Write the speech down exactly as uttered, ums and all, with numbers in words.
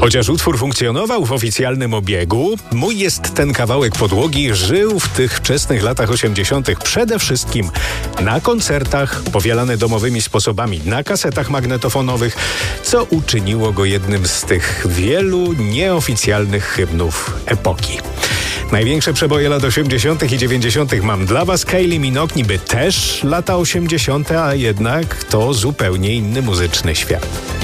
Chociaż utwór funkcjonował w oficjalnym obiegu, Mój jest ten kawałek podłogi żył w tych wczesnych latach osiemdziesiątych przede wszystkim na koncertach, powielany domowymi sposobami na kasetach magnetofonowych, co uczyniło go jednym z tych wielu nieoficjalnych hymnów epoki. Największe przeboje lat osiemdziesiątych i dziewięćdziesiątych mam dla Was. Kylie Minogue, niby też lata osiemdziesiąte, a jednak to zupełnie inny muzyczny świat.